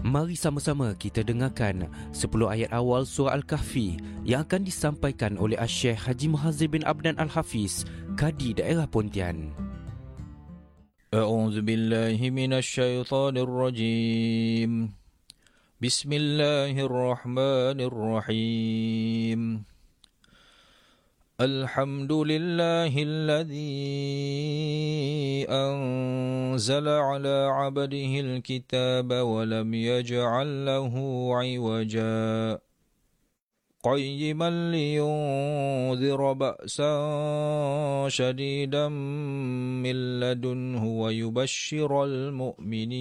Mari sama-sama kita dengarkan 10 ayat awal surah Al-Kahfi yang akan disampaikan oleh Syekh Haji Muhazir bin Abdan Al-Hafiz, Kadi Daerah Pontian. أعوذ بالله من الشيطان الرجيم بسم الله الرحمن الرحيم الحمد لله الذي أنزل على عبده الكتاب ولم يجعل له عوجا قيما لينذر بأسا شديدا من لدنه ويبشر المؤمنين